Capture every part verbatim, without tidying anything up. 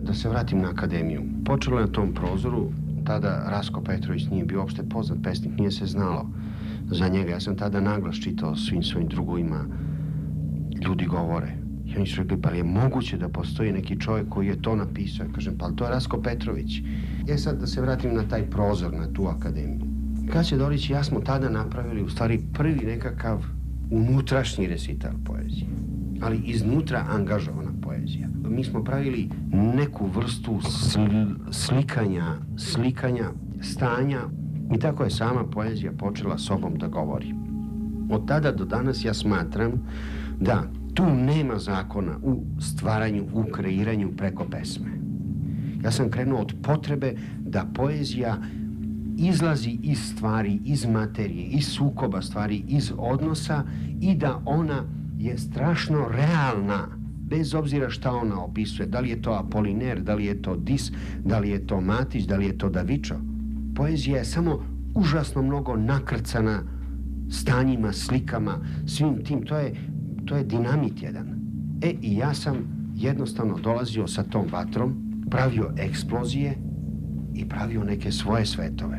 Da se vratim na akademiju. Počelo je na tom prozoru, tada Rasko Petrović nije bio uopšte poznat pesnik, nije se znalo za njega. Ja sam tada naglas čitao svim svojim drugovima, ljudi govore. I oni su rekli, pa je moguće da postoji neki čovjek koji je to napisao? Ja kažem, pa to je Rasko Petrović. Ja sad da se vratim na taj prozor, na tu akademiju. Kaća Dorić i ja smo tada napravili u stvari prvi nekakav unutrašnji recital poezije, ali iznutra angažovana poezija. Mi smo pravili neku vrstu sl- slikanja, slikanja, stanja i tako je sama poezija počela sobom da govori. Od tada do danas ja smatram da tu nema zakona u stvaranju, u kreiranju preko pesme. Ja sam krenuo od potrebe da poezija izlazi iz stvari, iz materije, iz sukoba stvari, iz odnosa i da ona je strašno realna, bez obzira šta ona opisuje. Da li je to Apoliner, da li je to Dis, da li je to Matić, da li je to Davičo. Poezija je samo užasno mnogo nakrcana stanjima, slikama, svim tim. To je, to je dinamit jedan. E, i ja sam jednostavno dolazio sa tom vatrom, pravio eksplozije i pravio neke svoje svetove.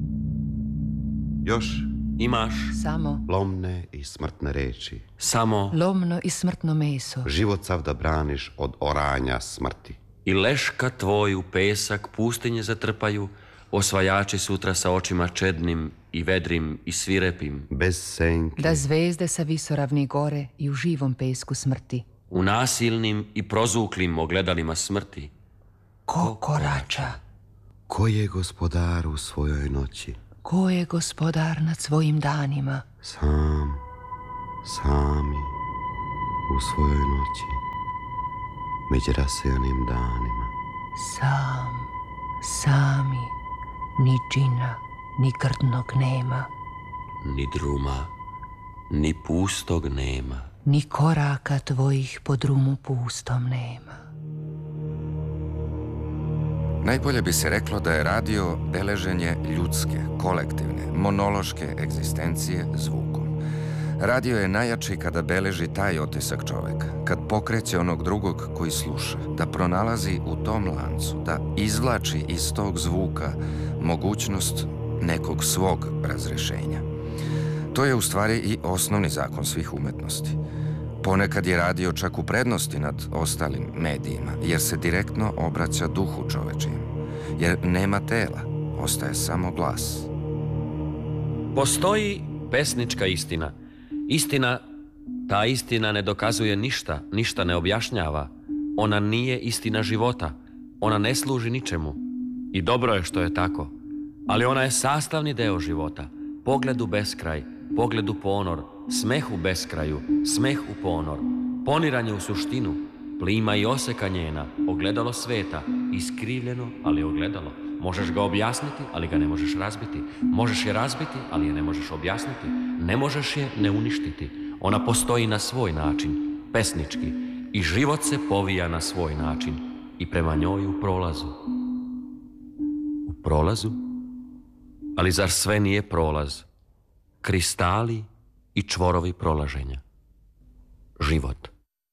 Još imaš samo lomne i smrtne reči, samo lomno i smrtno meso, život sav da braniš od oranja smrti. I leška tvoju pesak pustinje zatrpaju, osvajači sutra sa očima čednim i vedrim i svirepim. Bez senke, da zvezde sa visoravni gore i u živom pesku smrti. U nasilnim i prozuklim ogledalima smrti. Ko korača? Ko je gospodar u svojoj noći? Ko je gospodar nad svojim danima? Sam, sami, u svojoj noći, među rasejanim danima. Sam, sami, ni džina, ni grdnog nema. Ni druma, ni pustog nema. Ni koraka tvojih po drumu pustom nema. Najbolje bi se reklo da je radio beleženje ljudske, kolektivne, monološke egzistencije zvukom. Radio je najjači kada beleži taj otisak čoveka, kad pokreće onog drugog koji sluša, da pronalazi u tom lancu, da izvlači iz tog zvuka mogućnost nekog svog razrešenja. To je u stvari i osnovni zakon svih umetnosti. Ponekad je radio čak u prednosti nad ostalim medijima, jer se direktno obraća duhu čovečijem. Jer nema tela, ostaje samo glas. Postoji pesnička istina. Istina, ta istina ne dokazuje ništa, ništa ne objašnjava. Ona nije istina života. Ona ne služi ničemu. I dobro je što je tako. Ali ona je sastavni deo života. Pogled u beskraj, pogled u ponor, smeh u beskraju, smeh u ponor, poniranje u suštinu, plima i oseka njena, ogledalo sveta, iskrivljeno, ali ogledalo. Možeš ga objasniti, ali ga ne možeš razbiti. Možeš je razbiti, ali je ne možeš objasniti. Ne možeš je ne uništiti. Ona postoji na svoj način, pesnički, i život se povija na svoj način i prema njoj u prolazu. U prolazu? Ali zar sve nije prolaz? Kristali i čvorovi prolaženja. Život.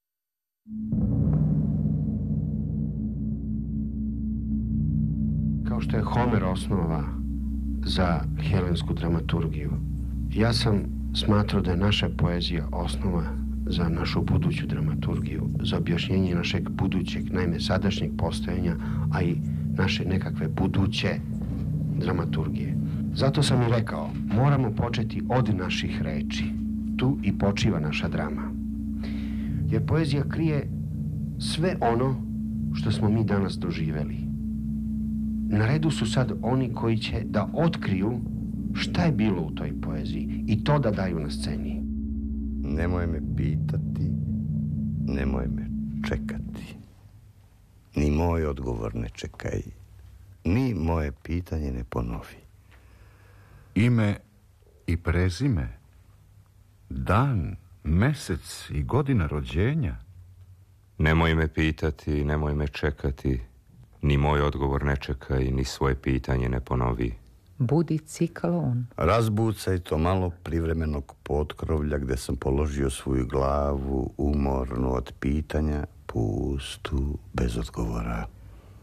Kao što je Homer osnova za helensku dramaturgiju, ja sam smatrao da je naša poezija osnova za našu buduću dramaturgiju, za objašnjenje našeg budućeg, naime sadašnjeg postojanja, a i naše nekakve buduće dramaturgije. Zato sam i rekao, moramo početi od naših reči. Tu i počiva naša drama. Jer poezija krije sve ono što smo mi danas doživeli. Na redu su sad oni koji će da otkriju šta je bilo u toj poeziji i to da daju na sceni. Nemoj me pitati, nemoj me čekati. Ni moj odgovor ne čekaj, ni moje pitanje ne ponovi. Ime i prezime, dan, mesec i godina rođenja. Nemoj me pitati, nemoj me čekati, ni moj odgovor ne čekaj, ni svoje pitanje ne ponovi. Budi ciklon. Razbucaj to malo privremenog potkrovlja gde sam položio svoju glavu umornu od pitanja, pustu, bez odgovora.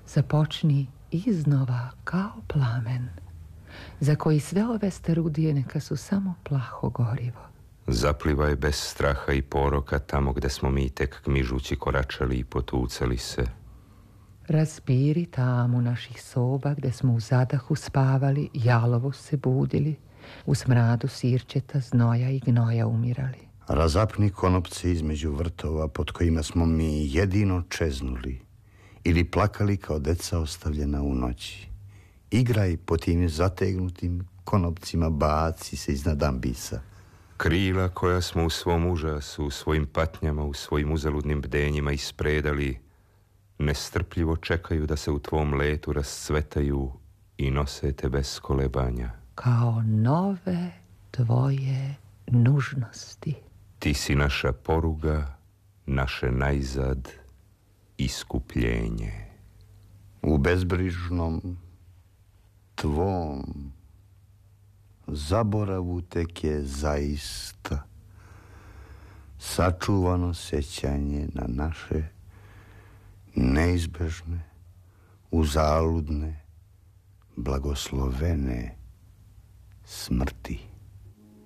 Započni iznova kao plamen, za koji sve ove starudije neka su samo plaho gorivo. Zaplivaj bez straha i poroka tamo gde smo mi tek kmižući koračali i potucali se. Razbiri tamu naših soba gde smo u zadahu spavali, jalovo se budili, u smradu sirčeta, znoja i gnoja umirali. Razapni konopce između vrtova pod kojima smo mi jedino čeznuli ili plakali kao deca ostavljena u noći. Igraj po tim zategnutim konopcima, baci se iznad ambisa. Krila koja smo u svom užasu, u svojim patnjama, u svojim uzaludnim bdenjima ispredali, nestrpljivo čekaju da se u tvom letu rascvetaju i nose te bez kolebanja. Kao nove tvoje nužnosti. Ti si naša poruga, naše najzad iskupljenje. U bezbrižnom tvom zaboravu tek je zaista sačuvano sećanje na naše neizbežne, uzaludne, blagoslovene smrti.